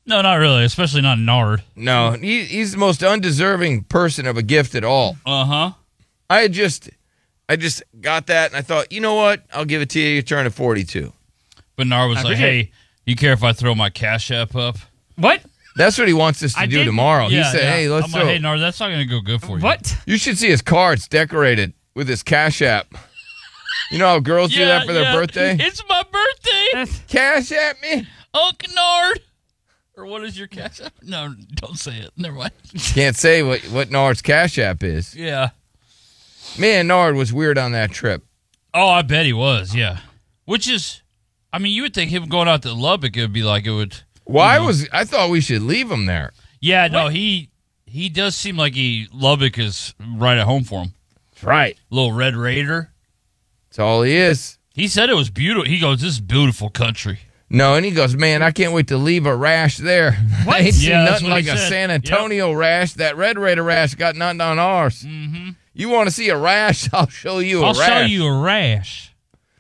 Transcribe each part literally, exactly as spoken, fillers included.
No, not really, especially not Nard. No, he, he's the most undeserving person of a gift at all. Uh-huh. I had just, I just got that, and I thought, you know what? I'll give it to you. You turn at forty-two. But Nard was I like, appreciate hey, you care if I throw my Cash App up? What? That's what he wants us to I do did- tomorrow. Yeah, he said, yeah. hey, let's I'm throw. like, hey, Nard, that's not going to go good for you. What? You should see his cards decorated with his Cash App. You know how girls do Yeah, that for their yeah. birthday? It's my birthday. That's- Cash App me? Uncle Nard. Or what is your Cash App? No, don't say it. Never mind. Can't say what, what Nard's Cash App is. Yeah. Man, Nard was weird on that trip. Oh, I bet he was, yeah. Which is, I mean, you would think him going out to Lubbock, it would be like it would. Why you know. was I thought we should leave him there? Yeah, no, he he does seem like he Lubbock is right at home for him. That's right. Little Red Raider. That's all he is. He said it was beautiful. He goes, this is beautiful country. No, and he goes, man, I can't wait to leave a rash there. What? I ain't seen Yeah, that's nothing what like he a said. San Antonio rash. That Red Raider rash got nothing on ours. Mm-hmm. You want to see a rash? I'll show you a I'll rash. show you a rash.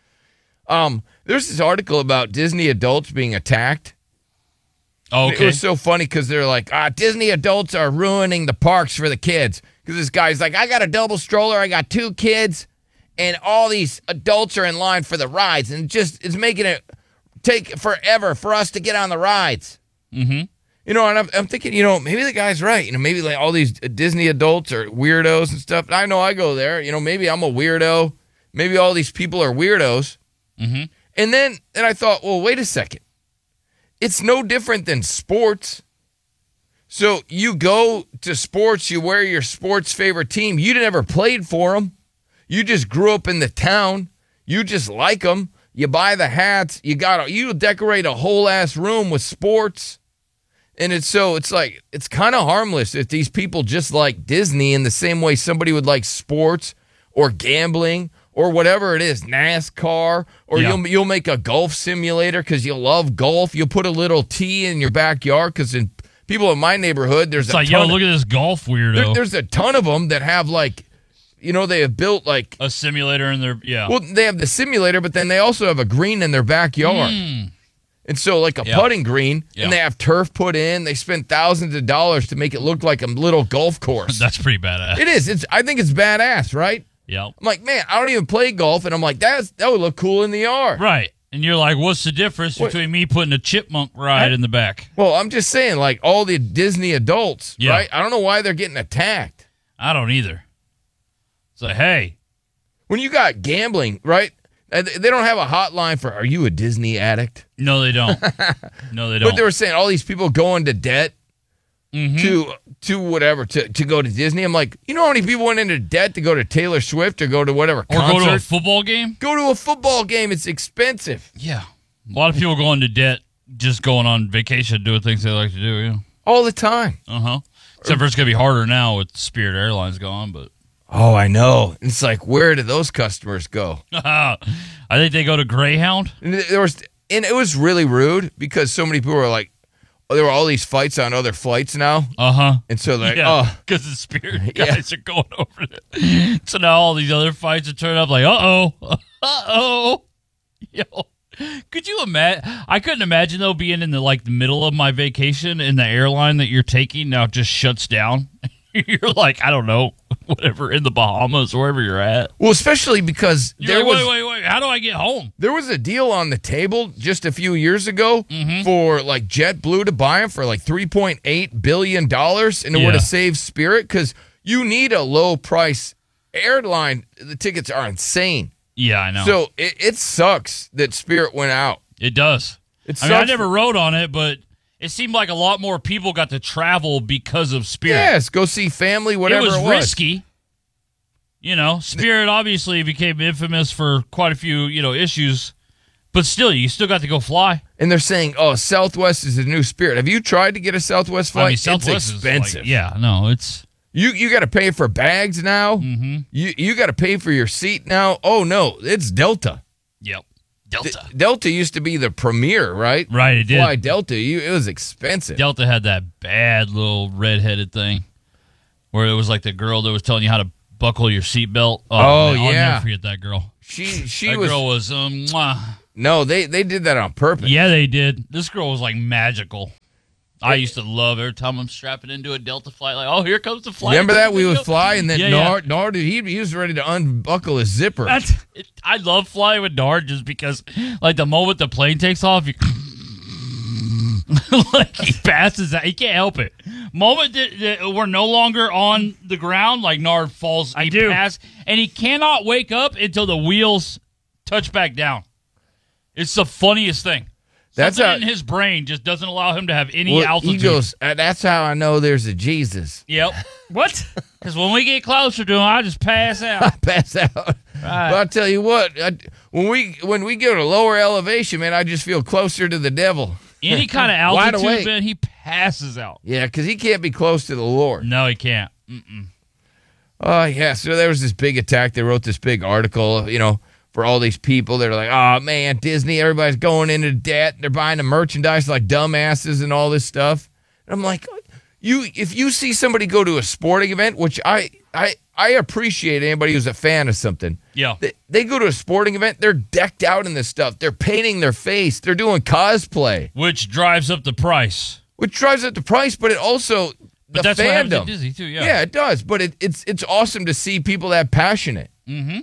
Um, there's this article about Disney adults being attacked. Oh, It okay. was so funny because they're like, ah, Disney adults are ruining the parks for the kids. Because this guy's like, I got a double stroller, I got two kids, and all these adults are in line for the rides, and it just it's making it take forever for us to get on the rides. Mm-hmm. You know, and I'm, I'm thinking, you know, maybe the guy's right. You know, maybe like all these Disney adults are weirdos and stuff. I know I go there. You know, maybe I'm a weirdo. Maybe all these people are weirdos. Mm-hmm. And then, and I thought, well, wait a second. It's no different than sports. So you go to sports, you wear your sports favorite team. You never played for them. You just grew up in the town. You just like them. You buy the hats. You got you decorate a whole ass room with sports. And it's so it's like it's kind of harmless if these people just like Disney in the same way somebody would like sports or gambling or whatever it is, NASCAR, or Yeah. you'll you'll make a golf simulator because you love golf. You'll put a little tee in your backyard because in people in my neighborhood, there's It's a like, ton yo, look of, at this golf weirdo. there- there's a ton of them that have like, you know, they have built like, a simulator in their, yeah. well, they have the simulator, but then they also have a green in their backyard. Mm. And so like a Yeah. putting green, Yeah. and they have turf put in. They spend thousands of dollars to make it look like a little golf course. That's pretty badass. It is. It's. I think it's badass, right? Yep. I'm like, man, I don't even play golf, and I'm like, that's that would look cool in the yard. Right. And you're like, what's the difference What? between me putting a chipmunk ride in the back? Well, I'm just saying, like all the Disney adults, Yeah. right? I don't know why they're getting attacked. I don't either. It's like, hey, When you got gambling, right? uh, They don't have a hotline for, are you a Disney addict? no, they don't. No, they don't. But they were saying all these people go into debt Mhm. to to whatever to, to go to Disney. I'm like, you know how many people went into debt to go to Taylor Swift or go to whatever Or concert? go to a football game? Go to a football game. It's expensive Yeah. A lot of people go into debt just going on vacation doing things they like to do, yeah. all the time. Uh-huh. Except for it's going to be harder now with Spirit Airlines gone, but Oh, I know. It's like, where do those customers go? I think they go to Greyhound. And there was, and it was really rude because so many people were like, oh, there were all these fights on other flights now, Uh-huh. and so they're like, Yeah, oh, because the Spirit Yeah. guys are going over it. So now all these other fights are turning up like, uh-oh, uh-oh. Yo, could you imagine? I couldn't imagine, though, being in the, like, the middle of my vacation and the airline that you're taking now just shuts down. You're like, I don't know, whatever, in the Bahamas, wherever you're at. well, especially because You're there like, was wait, wait, wait, how do I get home? there was a deal on the table just a few years ago Mm-hmm. for like JetBlue to buy them for like three point eight billion dollars, and it would Yeah. have saved Spirit because you need a low price airline. The tickets are insane, Yeah, I know. so it, it sucks that Spirit went out. It does. It I mean, I sucks never for- rode on it, but it seemed like a lot more people got to travel because of Spirit. Yes, go see family, whatever it was it was. risky. You know, Spirit obviously became infamous for quite a few, you know, issues, but still, you still got to go fly. And they're saying, "Oh, Southwest is the new Spirit." Have you tried to get a Southwest flight? I mean, Southwest it's expensive. is like, yeah, no, it's You you got to pay for bags now. mm-hmm. You you got to pay for your seat now. Oh no, it's Delta. Yep, D- Delta. Delta used to be the premier, right? Right, it did. Fly Delta. You it was expensive. Delta had that bad little red-headed thing where it was like the girl that was telling you how to buckle your seatbelt. Oh, man, I'll yeah. never forget that girl. she she That was girl was um, mwah. no. They they did that on purpose. Yeah, they did. This girl was like magical. I used to love every time I'm strapping into a Delta flight, like, oh, here comes the flight. Remember that? We would fly, and then Yeah, Nard, Nard he, he was ready to unbuckle his zipper. That's It, I love flying with Nard just because, like, the moment the plane takes off, you, like, he passes out. He can't help it. Moment that, that we're no longer on the ground, like, Nard falls. I he do. Pass, and he cannot wake up until the wheels touch back down. It's the funniest thing. That's Something how- in his brain just doesn't allow him to have any Well, altitude. he goes, "Uh, that's how I know there's a Jesus. Yep. what? Because when we get closer to him, I just pass out. Pass out. But I'll tell you what, I, when we when we go to lower elevation, man, I just feel closer to the devil. Any kind of Wide altitude, awake. man, he passes out. Yeah, because he can't be close to the Lord. No, he can't. Mm-mm. Oh, yeah. So there was this big attack. They wrote this big article, you know, for all these people. They're like, oh, man, Disney, everybody's going into debt. They're buying the merchandise like dumbasses and all this stuff. And I'm like, you, if you see somebody go to a sporting event, which I, I, I appreciate anybody who's a fan of something. Yeah. They, they go to a sporting event, they're decked out in this stuff. They're painting their face. They're doing cosplay, Which drives up the price. which drives up the price, but it also But the that's what happens fandom. at Disney, too, yeah. Yeah, it does. But it, it's it's awesome to see people that passionate. Mm-hmm.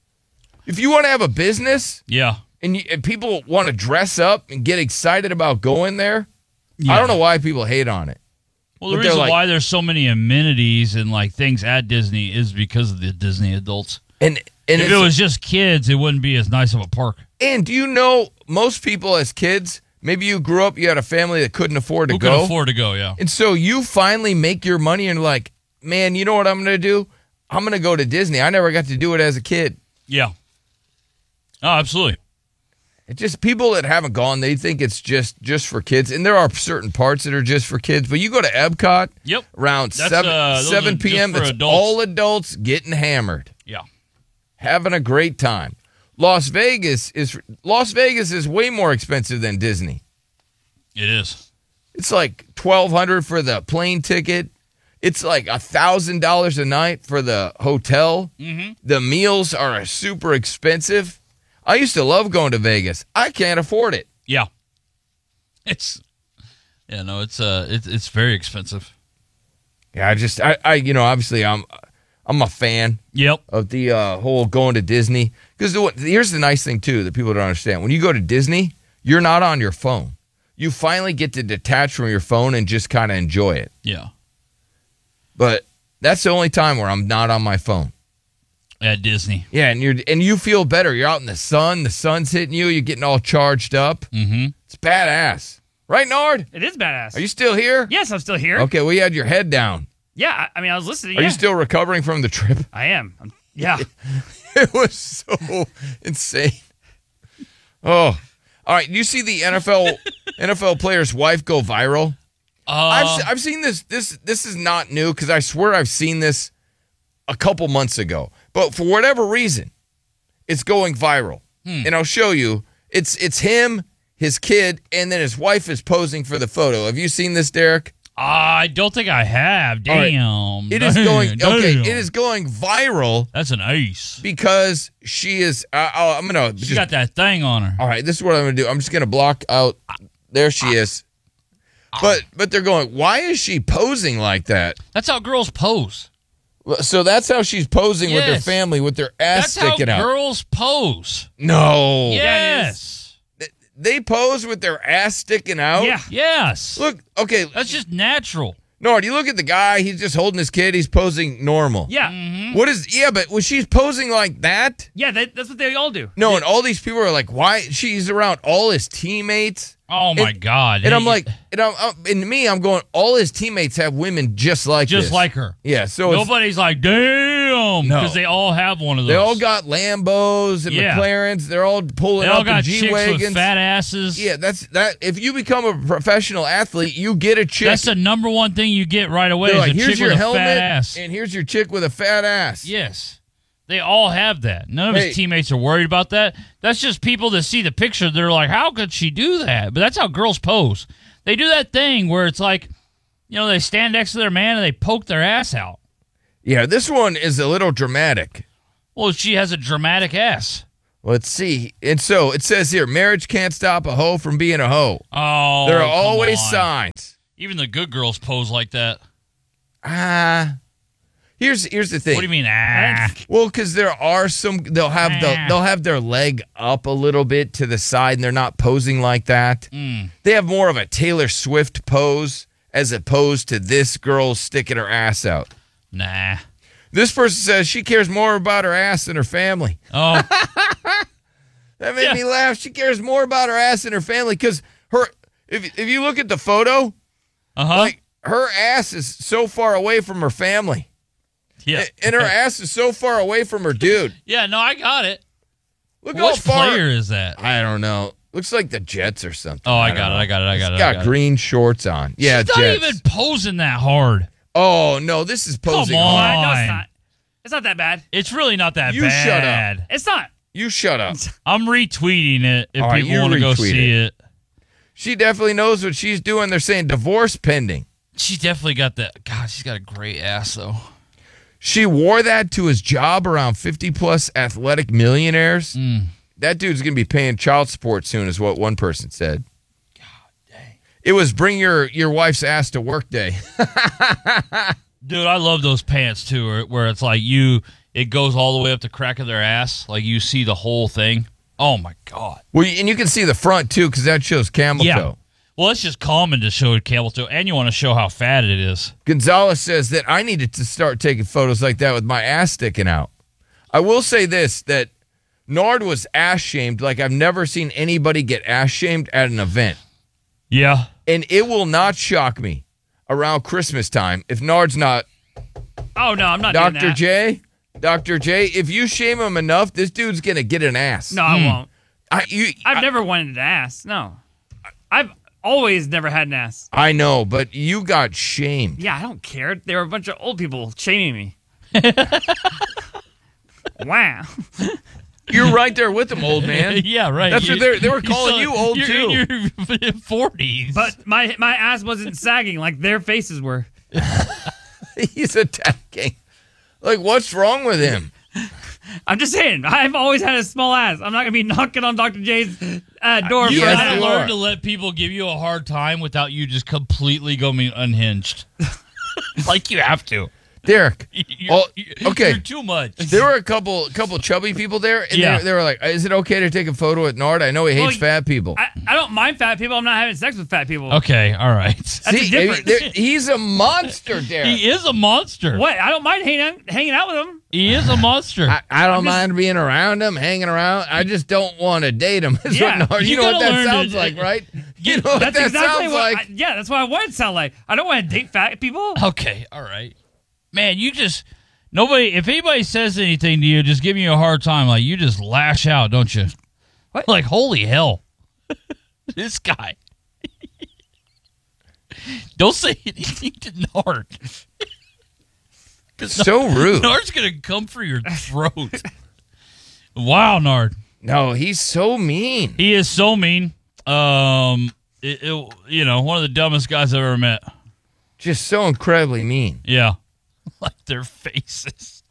If you want to have a business Yeah. and, you, and people want to dress up and get excited about going there, Yeah. I don't know why people hate on it. Well, the But they're reason like- why there's so many amenities and, like, things at Disney is because of the Disney adults. And and If it's, it was just kids, it wouldn't be as nice of a park. and do you know most people as kids, maybe you grew up, you had a family that couldn't afford to Who go, could afford to go, yeah. and so you finally make your money and like, man, you know what I'm going to do? I'm going to go to Disney. I never got to do it as a kid. Yeah. Oh, absolutely. It's just people that haven't gone, they think it's just just for kids, and there are certain parts that are just for kids. But you go to Epcot, Yep. around That's, seven uh, those are seven just p.m. for It's adults. all adults getting hammered, Yeah. having a great time. Las Vegas is Las Vegas is way more expensive than Disney. It is. It's like twelve hundred for the plane ticket. It's like a thousand dollars a night for the hotel. Mm-hmm. The meals are super expensive. I used to love going to Vegas. I can't afford it. Yeah. It's, yeah, no, it's uh, it's it's very expensive. Yeah, I just, I, I, you know, obviously, I'm, I'm a fan Yep. of the uh, whole going to Disney because here's the nice thing too that people don't understand: when you go to Disney, you're not on your phone. You finally get to detach from your phone and just kind of enjoy it. Yeah. But that's the only time where I'm not on my phone. At Disney. Yeah, and you're and you feel better. You're out in the sun. The sun's hitting you. You're getting all charged up. Mm-hmm. It's badass, right, Nard? It is badass. Are you still here? Yes, I'm still here. Okay, well, you had your head down. Yeah, I, I mean, I was listening. Are yeah. you still recovering from the trip? I am. I'm, yeah. It was so insane. Oh, all right. You see the N F L N F L player's wife go viral? Uh, I've se- I've seen this. This this is not new because I swear I've seen this a couple months ago. But for whatever reason, it's going viral, Hmm. and I'll show you. It's it's him, his kid, and then his wife is posing for the photo. Have you seen this, Derek? I don't think I have. All right. Damn. It is going Damn. okay. It is going viral That's an ace. because she is. Uh, oh, I'm gonna. She just- got that thing on her. All right, this is what I'm gonna do. I'm just gonna block out. There she is. But but they're going. Why is she posing like that? That's how girls pose. So that's how she's posing with her Yes. family with their ass That's how sticking out. girls pose. No. Yes. They pose with their ass sticking out. Yeah. Yes. Look. Okay. That's just natural. Nord, you look at the guy. He's just holding his kid. He's posing normal. Yeah. Mm-hmm. What is? Yeah, but was she posing like that? Yeah, that, that's what they all do. No, and all these people are like, why? She's around all his teammates. Oh my And- God. And I'm Hey, like, and I'm, I'm and me, I'm going. All his teammates have women just like just this. like her. Yeah. So it's, Nobody's like, damn, No. because they all have one of those. they all got Lambos and Yeah. McLarens. They're all pulling They all up got in G chicks with wagons. fat asses. Yeah, that's that. If you become a professional athlete, you get a chick. That's the number one thing you get right away. They're Is like, a here's chick your with a helmet, fat ass. and here's your chick with a fat ass. Yes. They all have that. None of Hey. his teammates are worried about that. That's just people that see the picture. They're like, how could she do that? But that's how girls pose. They do that thing where it's like, you know, they stand next to their man and they poke their ass out. Yeah, this one is a little dramatic. Well, she has a dramatic ass. Let's see. And so it says here, marriage can't stop a hoe from being a hoe. Oh, there are come always on. signs. Even the good girls pose like that. Ah. Here's here's the thing. What do you mean? Ah. Well, because there are some they'll have the Ah. they'll have their leg up a little bit to the side, and they're not posing like that. Mm. They have more of a Taylor Swift pose as opposed to this girl sticking her ass out. Nah. This person says she cares more about her ass than her family. Oh. That made Yeah. me laugh. She cares more about her ass than her family because her. If if you look at the photo, Uh huh. like her ass is so far away from her family. Yeah. And her ass is so far away from her dude. Yeah. No, I got it. Look What how far. player is that? I don't know. Looks like the Jets or something. Oh, I don't got it. know. I got it. I got He's it. I got got it. green shorts on. Yeah, She's not Jets. even posing that hard. Oh no, this is posing. Come on. hard. No, it's Fine. not. It's not that bad. It's really not that You bad. shut up. It's not. You shut up. I'm retweeting it if All right, people you want to go retweet see it. She definitely knows what she's doing. They're saying divorce pending. She definitely got that. God, she's got a great ass though. She wore that to his job around fifty plus athletic millionaires. Mm. That dude's going to be paying child support soon, is what one person said. God dang. It was bring your, your wife's ass to work day. Dude, I love those pants too, where, where it's like you, it goes all the way up the crack of their ass, like you see the whole thing. Oh my god! Well, and you can see the front too, because that shows camel Yeah. toe. Well, it's just common to show camel toe, and you want to show how fat it is. Gonzalez says that I needed to start taking photos like that with my ass sticking out. I will say this, that Nard was ass shamed like I've never seen anybody get ass shamed at an event. Yeah. And it will not shock me around Christmas time if Nard's not Oh no, I'm not doing Doctor that. J. Doctor J, if you shame him enough, this dude's going to get an ass. No, I Hmm. won't. I, you, I've I, never wanted an ass. No, I've always never had an ass. I know, but you got shamed. Yeah, I don't care. There were a bunch of old people shaming me. Wow. You're right there with him, old man. Yeah, right. That's what they're- they were calling still- you old, you're too. in your forties. But my my ass wasn't sagging like their faces were. He's attacking. Like, what's wrong with him? I'm just saying, I've always had a small ass. I'm not gonna be knocking on Doctor J's uh, door you for Yes, gotta that. you learn are. to let people give you a hard time without you just completely going unhinged. Like you have to. Derek. You're, Oh, you're- okay. You're too much. There were a couple couple chubby people there, and Yeah. they, they were like, is it okay to take a photo with Nard? I know he hates Well, fat people. I, I don't mind fat people. I'm not having sex with fat people. Okay, all right. That's See, a difference. there- he's a monster, Derek. He is a monster. What? I don't mind hanging out, hanging out with him. He is a monster. I, I don't I'm just- mind being around him, hanging around. I just don't want to date him. Is Yeah, what Nard, you, you know what gotta that learn sounds to- like, right? You Get- know what That's that exactly sounds what. like. I, yeah, that's what I want to sound like. I don't want to date fat people. Okay, all right. Man, you just nobody if anybody says anything to you, just giving you a hard time, like you just lash out, don't you? What? Like, holy hell. This guy. Don't say anything to Nard. So rude. Nard's gonna come for your throat. Wow, Nard. No, he's so mean. He is so mean. Um it, it- you know, one of the dumbest guys I've ever met. Just so incredibly mean. Yeah. Like their faces.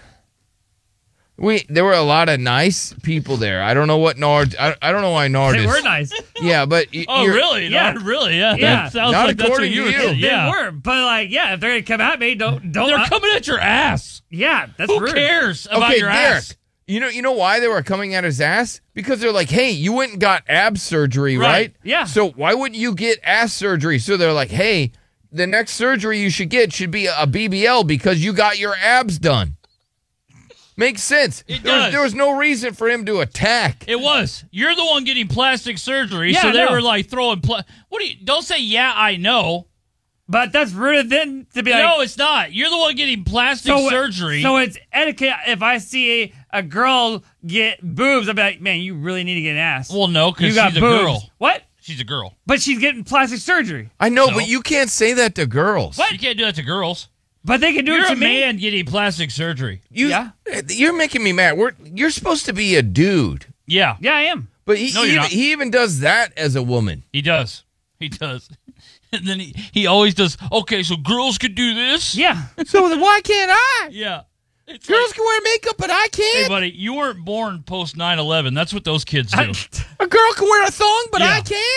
We there were a lot of nice people there. I don't know what Nard. I, I don't know why Nard They is. were nice. Yeah, but y- Oh, you're- really? Yeah. Nard, really? Yeah. Yeah. That sounds Not like that's what according you to were you. saying. They Yeah. were, but like, yeah, if they're gonna come at me, don't don't. They're uh, coming at your ass. yeah, that's Who rude. cares about Okay, your Derek. ass? You know, you know why they were coming at his ass? Because they're like, "Hey, you went and got ab surgery, right? Right, yeah. So why wouldn't you get ass surgery?" So they're like, "Hey, the next surgery you should get should be a B B L because you got your abs done." Makes sense. It there, was, does. there was no reason for him to attack. It was. You're the one getting plastic surgery, Yeah, so I they know. were like throwing. Pla- what do you? Don't say yeah. I know. But that's rude then to be like. no, it's not. You're the one getting plastic so, surgery. So it's etiquette. If I see a, a girl get boobs, I'll be like, man, you really need to get an ass. well, no, you because got she's a boobs. girl. What? She's a girl. But she's getting plastic surgery. I know, No. but you can't say that to girls. What? You can't do that to girls. But they can do You're it to a me. man getting plastic surgery. You, Yeah. You're making me mad. We're, you're supposed to be a dude. Yeah, Yeah, I am. But he, No, he, you're even, not. he even does that as a woman. he does. He does. And then he, he always does. Okay, so girls could do this. Yeah. So then why can't I? Yeah. It's Girls like, can wear makeup, but I hey, can't. buddy, you weren't born post nine eleven. That's what those kids do. A girl can wear a thong, but Yeah. I can't.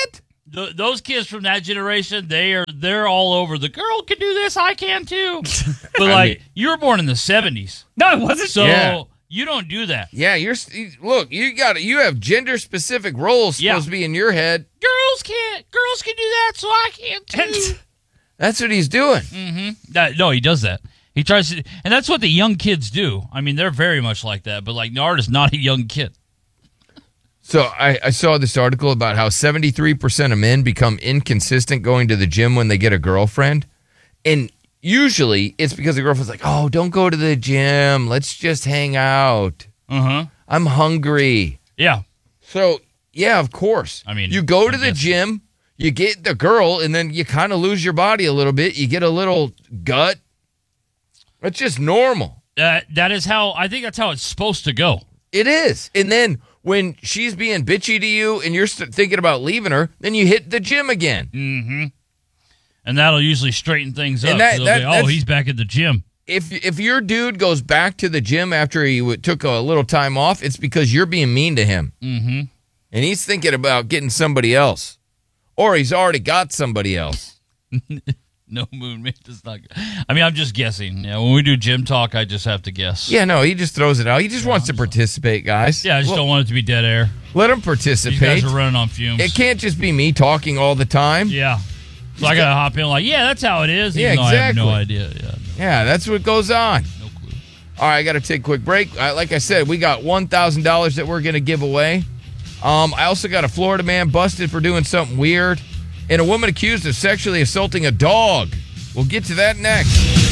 Th- those kids from that generation, they are they're all over. The girl can do this, I can too. But like, mean- you were born in the seventies, No, it wasn't. so Yeah. you don't do that. Yeah, you're st- look. You got you have gender specific roles Yeah. supposed to be in your head. Girls can't. Girls can do that, so I can too. That's what he's doing. That, no, he does that. He tries to, and that's what the young kids do. I mean, they're very much like that. But like, Nard is not a young kid. So I, I saw this article about how seventy-three percent of men become inconsistent going to the gym when they get a girlfriend. And usually it's because the girlfriend's like, oh, don't go to the gym. Let's just hang out. Uh huh. I'm hungry. Yeah. So, yeah, of course. I mean, you go to I the guess. gym, you get the girl, and then you kind of lose your body a little bit. You get a little gut. It's just normal. Uh, that is how I think that's how it's supposed to go. It is. And then when she's being bitchy to you and you're st- thinking about leaving her, then you hit the gym again. Mm-hmm. And that'll usually straighten things And up. that- They'll that- be, oh, that's- he's back at the gym. If if your dude goes back to the gym after he w- took a little time off, it's because you're being mean to him. Mm-hmm. And he's thinking about getting somebody else. Or he's already got somebody else. No, Moon Man does not. I mean, I'm just guessing. Yeah, when we do gym talk, I just have to guess. Yeah, no, he just throws it out. He just wants to participate, guys. Yeah, I just Well, don't want it to be dead air. let him These participate. guys are running on fumes. It can't just be me talking all the time. Yeah. So I gotta hop in like, yeah, that's how it is. Yeah, Even though I have no exactly. idea. Yeah, Yeah, that's what goes on. no, no clue. All right, I got to take a quick break. Uh, like I said, we got one thousand dollars that we're going to give away. Um, I also got a Florida man busted for doing something weird, and a woman accused of sexually assaulting a dog. We'll get to that next.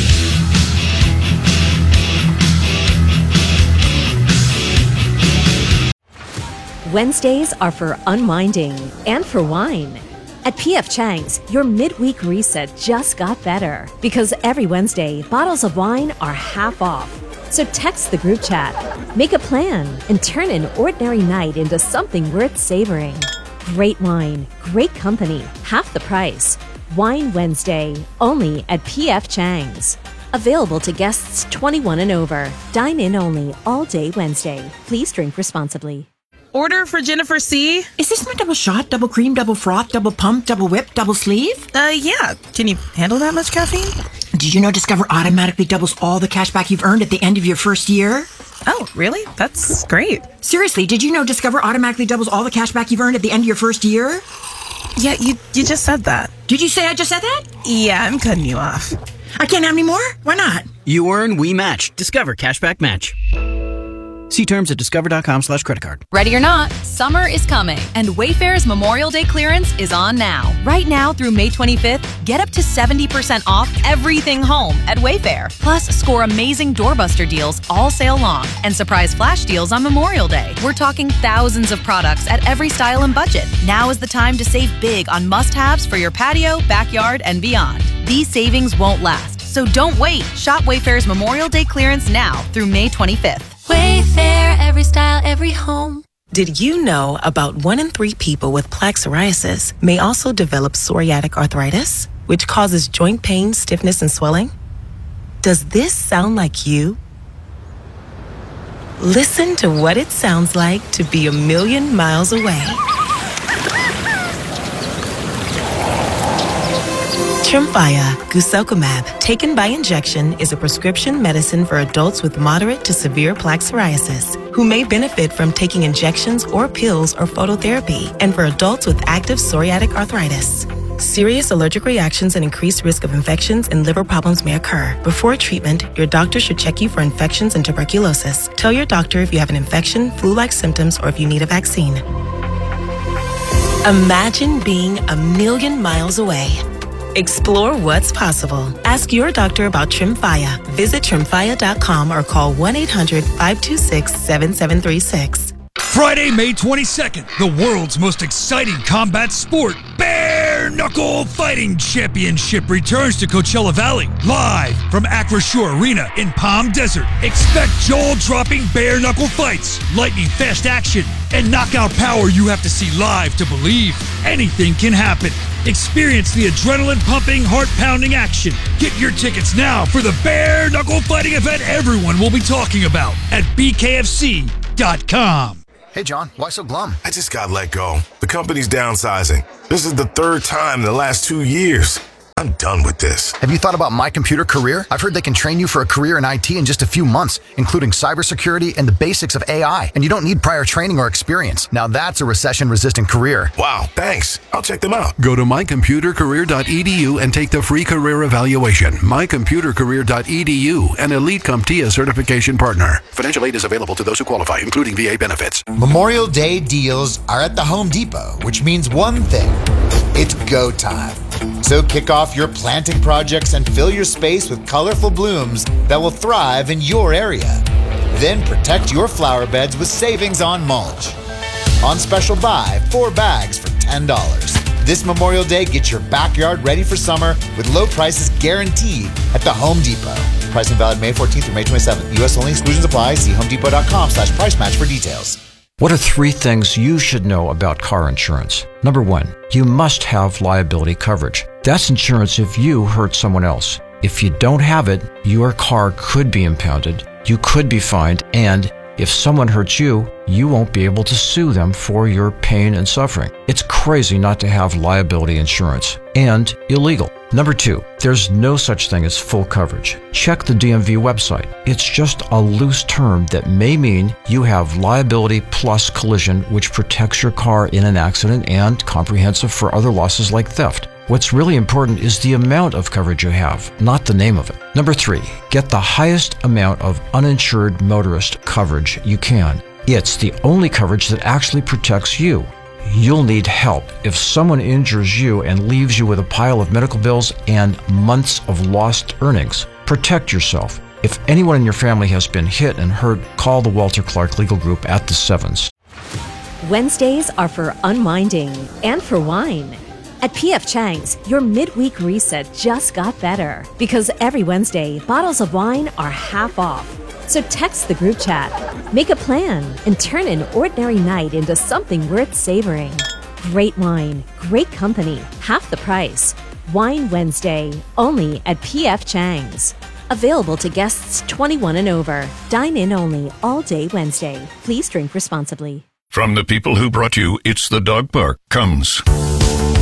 Wednesdays are for unwinding and for wine. At P F Chang's, your midweek reset just got better because every Wednesday, bottles of wine are half off. So text the group chat, make a plan, and turn an ordinary night into something worth savoring. Great wine, great company, half the price. Wine Wednesday, only at P F Chang's. Available to guests twenty-one and over. Dine in only all day Wednesday. Please drink responsibly. Order for Jennifer C. Is this my double shot, double cream, double froth, double pump, double whip, double sleeve? Uh, yeah. Can you handle that much caffeine? Did you know Discover automatically doubles all the cash back you've earned at the end of your first year? Oh, really? That's great. Seriously, did you know Discover automatically doubles all the cash back you've earned at the end of your first year? Yeah, you you just said that. Did you say I just said that? Yeah, I'm cutting you off. I can't have any more? Why not? You earn, we match. Discover Cashback Match. See terms at discover.com slash credit card. Ready or not, summer is coming, and Wayfair's Memorial Day clearance is on now. Right now through May twenty-fifth, get up to seventy percent off everything home at Wayfair. Plus, score amazing doorbuster deals all sale long and surprise flash deals on Memorial Day. We're talking thousands of products at every style and budget. Now is the time to save big on must-haves for your patio, backyard, and beyond. These savings won't last, so don't wait. Shop Wayfair's Memorial Day clearance now through May twenty-fifth. Wayfair, every style, every home. Did you know about one in three people with plaque psoriasis may also develop psoriatic arthritis, which causes joint pain, stiffness, and swelling? Does this sound like you? Listen to what it sounds like to be a million miles away. Tremfya guselkumab, taken by injection, is a prescription medicine for adults with moderate to severe plaque psoriasis who may benefit from taking injections or pills or phototherapy, and for adults with active psoriatic arthritis. Serious allergic reactions and increased risk of infections and liver problems may occur. Before treatment, your doctor should check you for infections and tuberculosis. Tell your doctor if you have an infection, flu-like symptoms, or if you need a vaccine. Imagine being a million miles away. Explore what's possible. Ask your doctor about Tremfya. Visit tremfya dot com or call one eight hundred, five two six, seven seven three six. Friday, May twenty-second, the world's most exciting combat sport, Bare Knuckle Fighting Championship, returns to Coachella Valley, live from Acrisure Arena in Palm Desert. Expect jaw-dropping bare knuckle fights, lightning-fast action, and knockout power you have to see live to believe. Anything can happen. Experience the adrenaline-pumping, heart-pounding action. Get your tickets now for the Bare Knuckle Fighting event everyone will be talking about at B K F C dot com. Hey, John, why so glum? I just got let go. The company's downsizing. This is the third time in the last two years. I'm done with this. Have you thought about My Computer Career? I've heard they can train you for a career in I T in just a few months, including cybersecurity and the basics of A I. And you don't need prior training or experience. Now that's a recession-resistant career. Wow, thanks. I'll check them out. Go to my computer career dot e d u and take the free career evaluation. my computer career dot e d u, an Elite CompTIA certification partner. Financial aid is available to those who qualify, including V A benefits. Memorial Day deals are at the Home Depot, which means one thing. It's go time. So kick off your planting projects and fill your space with colorful blooms that will thrive in your area. Then protect your flower beds with savings on mulch. On special buy, four bags for ten dollars. This Memorial Day, get your backyard ready for summer with low prices guaranteed at the Home Depot. Pricing valid May fourteenth through May twenty-seventh. U S only, exclusions apply. See homedepot.com slash price match for details. What are three things you should know about car insurance? Number one, you must have liability coverage. That's insurance if you hurt someone else. If you don't have it, your car could be impounded, you could be fined, and if someone hurts you, you won't be able to sue them for your pain and suffering. It's crazy not to have liability insurance, and illegal. Number two, there's no such thing as full coverage. Check the D M V website. It's just a loose term that may mean you have liability plus collision, which protects your car in an accident and comprehensive for other losses like theft. What's really important is the amount of coverage you have, not the name of it. Number three, get the highest amount of uninsured motorist coverage you can. It's the only coverage that actually protects you. You'll need help if someone injures you and leaves you with a pile of medical bills and months of lost earnings. Protect yourself. If anyone in your family has been hit and hurt, call the Walter Clark Legal Group at the Sevens. Wednesdays are for unwinding and for wine. At P F Chang's, your midweek reset just got better because every Wednesday, bottles of wine are half off. So text the group chat, make a plan, and turn an ordinary night into something worth savoring. Great wine, great company, half the price. Wine Wednesday, only at P F Chang's. Available to guests twenty-one and over. Dine in only all day Wednesday. Please drink responsibly. From the people who brought you It's the Dog Park comes